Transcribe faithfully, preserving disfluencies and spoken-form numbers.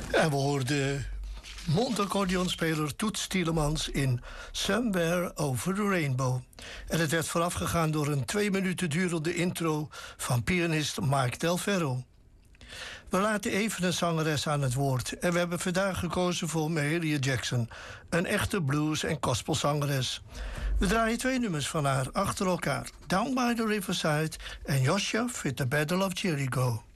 En we hoorden mondaccordeonspeler Toets Tielemans in Somewhere Over the Rainbow. En het werd voorafgegaan door een twee minuten durende intro van pianist Mike Del Ferro. We laten even een zangeres aan het woord. En we hebben vandaag gekozen voor Mahalia Jackson, een echte blues- en gospelzangeres. We draaien twee nummers van haar achter elkaar: Down by the Riverside en Joshua with the Battle of Jericho.